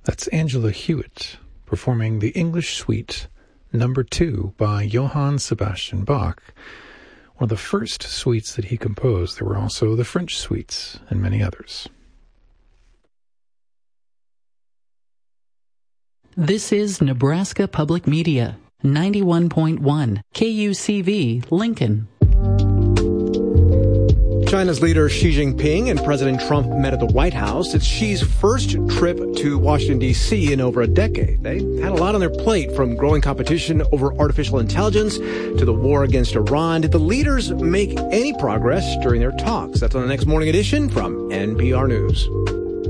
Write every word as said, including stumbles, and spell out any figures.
That's Angela Hewitt performing the English Suite Number Two by Johann Sebastian Bach, one of the first suites that he composed. There were also the French suites and many others. This is Nebraska Public Media, ninety-one point one, K U C V, Lincoln. China's leader Xi Jinping and President Trump met at the White House. It's Xi's first trip to Washington, D C in over a decade. They had a lot on their plate, from growing competition over artificial intelligence to the war against Iran. Did the leaders make any progress during their talks? That's on the next Morning Edition from N P R News.